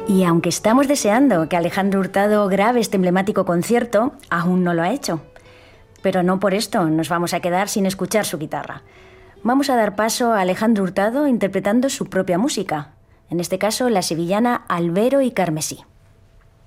Y aunque estamos deseando que Alejandro Hurtado grabe este emblemático concierto, aún no lo ha hecho. Pero no por esto nos vamos a quedar sin escuchar su guitarra. Vamos a dar paso a Alejandro Hurtado interpretando su propia música, en este caso la sevillana Albero y Carmesí.